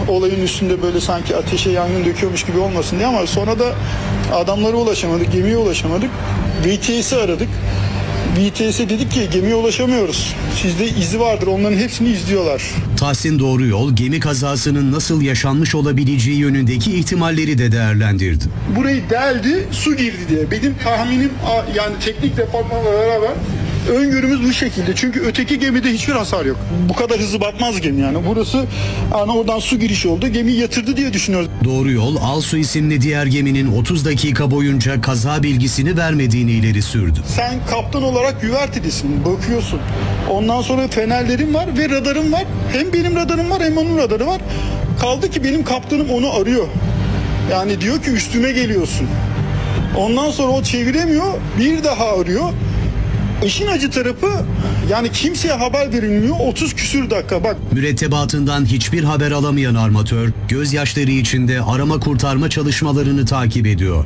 olayın üstünde böyle sanki ateşe yangın döküyormuş gibi olmasın diye, ama sonra da adamlara ulaşamadık, gemiye ulaşamadık. VTS'i aradık. VTS'e dedik ki gemiye ulaşamıyoruz. Sizde izi vardır, onların hepsini izliyorlar. Tahsin Doğruyol gemi kazasının nasıl yaşanmış olabileceği yönündeki ihtimalleri de değerlendirdi. Burayı deldi, su girdi diye. Benim tahminim, yani teknik departmanla beraber öngörümüz bu şekilde. Çünkü öteki gemide hiçbir hasar yok. Bu kadar hızlı batmaz gemi yani. Burası yani oradan su girişi oldu. Gemiyi yatırdı diye düşünüyoruz. Doğruyol, Alsu isimli diğer geminin 30 dakika boyunca kaza bilgisini vermediğini ileri sürdü. Sen kaptan olarak güvertedesin, bakıyorsun. Ondan sonra fenerlerim var ve radarım var. Hem benim radarım var hem onun radarı var. Kaldı ki benim kaptanım onu arıyor. Yani diyor ki üstüme geliyorsun. Ondan sonra o çeviremiyor, bir daha arıyor. İşin acı tarafı, yani kimseye haber verilmiyor 30 küsür dakika. Bak, mürettebatından hiçbir haber alamayan armatör, gözyaşları içinde arama kurtarma çalışmalarını takip ediyor.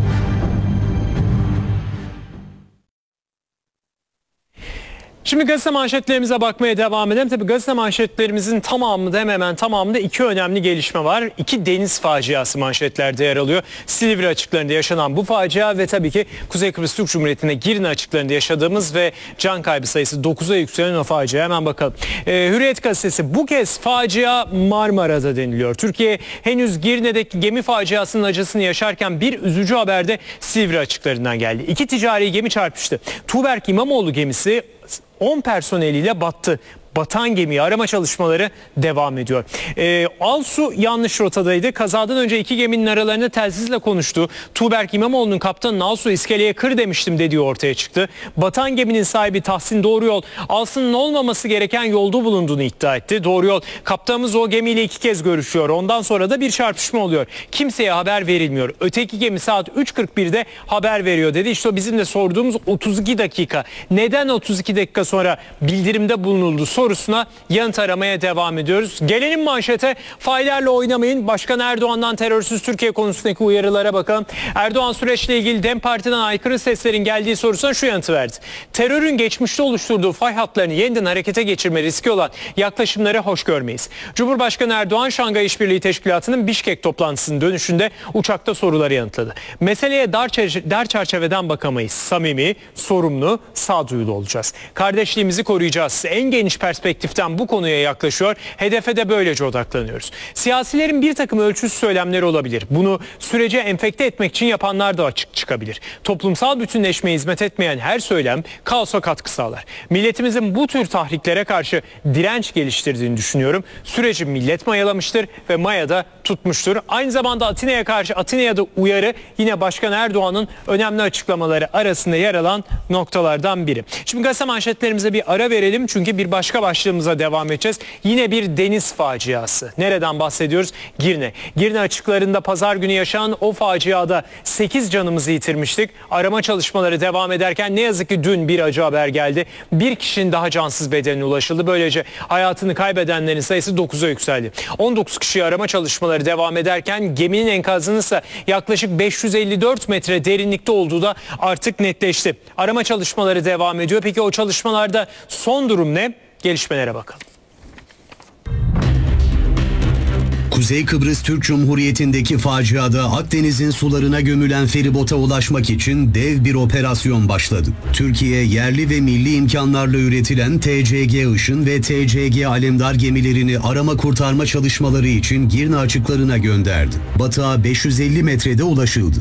Şimdi gazete manşetlerimize bakmaya devam edelim. Tabii gazete manşetlerimizin tamamında, hemen tamamında iki önemli gelişme var. İki deniz faciası manşetlerde yer alıyor. Silivri açıklarında yaşanan bu facia ve tabii ki Kuzey Kıbrıs Türk Cumhuriyeti'nde Girne açıklarında yaşadığımız ve can kaybı sayısı 9'a yükselen o facia. Hemen bakalım. Hürriyet gazetesi, bu kez facia Marmara'da deniliyor. Türkiye henüz Girne'deki gemi faciasının acısını yaşarken bir üzücü haber de Silivri açıklarından geldi. İki ticari gemi çarpıştı. Tuğberk İmamoğlu gemisi 10 personeliyle battı. Batan gemiyi arama çalışmaları devam ediyor. Alsu yanlış rotadaydı. Kazadan önce iki geminin aralarında telsizle konuştu. Tuğberk İmamoğlu'nun kaptanın Alsu iskeleye kır demiştim dediği ortaya çıktı. Batan geminin sahibi Tahsin Doğruyol, Alsu'nun olmaması gereken yolda bulunduğunu iddia etti. Doğruyol, kaptanımız o gemiyle 2 kez görüşüyor. Ondan sonra da bir çarpışma oluyor. Kimseye haber verilmiyor. Öteki gemi saat 3.41'de haber veriyor dedi. İşte o bizim de sorduğumuz 32 dakika. Neden 32 dakika sonra bildirimde bulunuldu sorusuna yanıt aramaya devam ediyoruz. Gelelim manşete. Faylarla oynamayın. Başkan Erdoğan'dan terörsüz Türkiye konusundaki uyarılara bakalım. Erdoğan süreçle ilgili DEM Parti'den aykırı seslerin geldiği sorusuna şu yanıtı verdi. Terörün geçmişte oluşturduğu fay hatlarını yeniden harekete geçirme riski olan yaklaşımları hoş görmeyiz. Cumhurbaşkanı Erdoğan, Şangay İşbirliği Teşkilatı'nın Bişkek toplantısının dönüşünde uçakta soruları yanıtladı. Meseleye dar çerçeveden bakamayız. Samimi, sorumlu, sağduyulu olacağız. Kardeşliğimizi koruyacağız. En geniş perspektiften bu konuya yaklaşıyor. Hedefe de böylece odaklanıyoruz. Siyasilerin bir takım ölçüsüz söylemleri olabilir. Bunu sürece enfekte etmek için yapanlar da açık çıkabilir. Toplumsal bütünleşmeye hizmet etmeyen her söylem kaosa katkı sağlar. Milletimizin bu tür tahriklere karşı direnç geliştirdiğini düşünüyorum. Süreci millet mayalamıştır ve mayada tutmuştur. Aynı zamanda Atina'ya da uyarı yine Başkan Erdoğan'ın önemli açıklamaları arasında yer alan noktalardan biri. Şimdi gazete manşetlerimize bir ara verelim çünkü bir başka başlığımıza devam edeceğiz. Yine bir deniz faciası. Nereden bahsediyoruz? Girne. Girne açıklarında pazar günü yaşanan o faciada 8 canımızı yitirmiştik. Arama çalışmaları devam ederken ne yazık ki dün bir acı haber geldi. Bir kişinin daha cansız bedenine ulaşıldı. Böylece hayatını kaybedenlerin sayısı 9'a yükseldi. 19 kişiyi arama çalışmaları devam ederken geminin enkazının ise yaklaşık 554 metre derinlikte olduğu da artık netleşti. Arama çalışmaları devam ediyor. Peki o çalışmalarda son durum ne? Gelişmelere bakalım. Kuzey Kıbrıs Türk Cumhuriyeti'ndeki faciada Akdeniz'in sularına gömülen feribota ulaşmak için dev bir operasyon başladı. Türkiye yerli ve milli imkanlarla üretilen TCG Işın ve TCG Alemdar gemilerini arama kurtarma çalışmaları için Girne açıklarına gönderdi. Batığa 550 metrede ulaşıldı.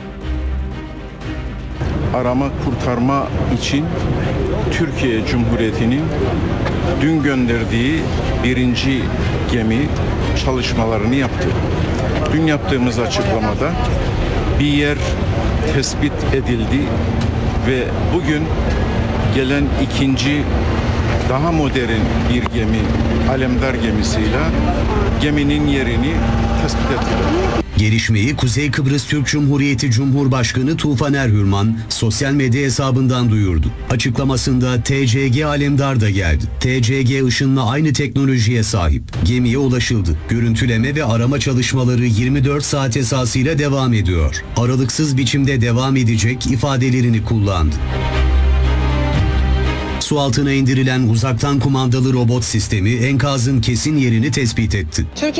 Arama kurtarma için Türkiye Cumhuriyeti'nin dün gönderdiği birinci gemi çalışmalarını yaptı. Dün yaptığımız açıklamada bir yer tespit edildi ve bugün gelen ikinci daha modern bir gemi, Alemdar gemisiyle geminin yerini tespit ettiler. Gelişmeyi Kuzey Kıbrıs Türk Cumhuriyeti Cumhurbaşkanı Tufan Erhürman sosyal medya hesabından duyurdu. Açıklamasında TCG Alemdar da geldi. TCG Işın'la aynı teknolojiye sahip. Gemiye ulaşıldı. Görüntüleme ve arama çalışmaları 24 saat esasıyla devam ediyor. Aralıksız biçimde devam edecek ifadelerini kullandı. Su altına indirilen uzaktan kumandalı robot sistemi enkazın kesin yerini tespit etti.